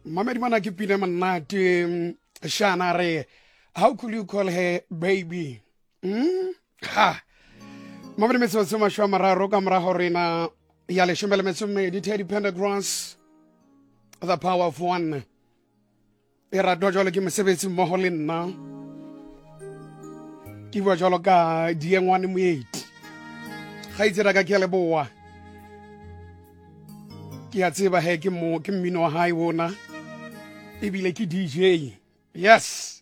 Mamedi mana ke pina manate Shana re. How could you call her baby? Ha. Mamedi metso sema shwa mararo ka mara hore na ya le shomela metso di Teddy Pendergrass. The power of one. Era dojolo ke mesebetsi mmoho le nna. Ke bua jalo ka diengwane moeti. Ga itsela ka ke leboa. Ke a tseba he ke mmino wa hae wona. Ebile ke DJ. Yes.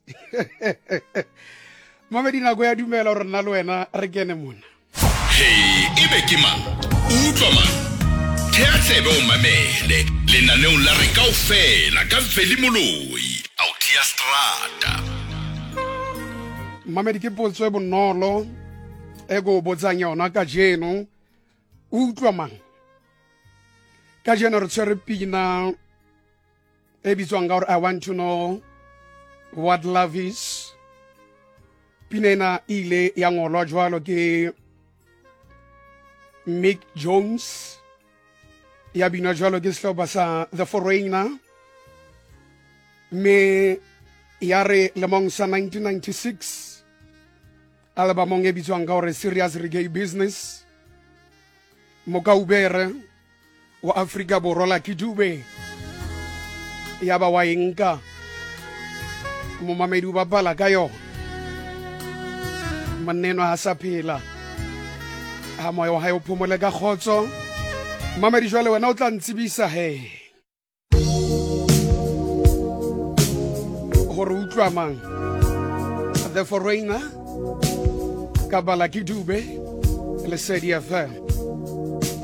Mamedi nako ya dumela hore nna le wena re kene mona. Hey, ebe ke mang? Utlwa mang? Thea tsebe o mamele. Lenaneong la re kaofela ka Veli Moloi. Autia Strata. Mamedi ke potso e bonolo. E go botsang yona ka jeno. Utlwa mang? Ka jeno re tshwere pina e bitswang ka gore I want to know what love is. Pina ena ile ya ngolwa jwalo ke Mick Jones. Ya bina jwalo ke sehlopha sa The Foreigner. Me ya re lemong sa 1996. Albumong e bitswang ka gore Serious Reggae Business. Mokaubere wa Afrika Borwa Lucky Dube. Ya ba wa enka. Mo Mamedi ba bala ka yo. Maneno a sa phela. Ha moya wa hae o phomole ka khotso. Mamedi jwale wena o tla ntsibisa he. Hore utlwa mang. The Foreigner ka ba Lucky Dube le Sedi FM.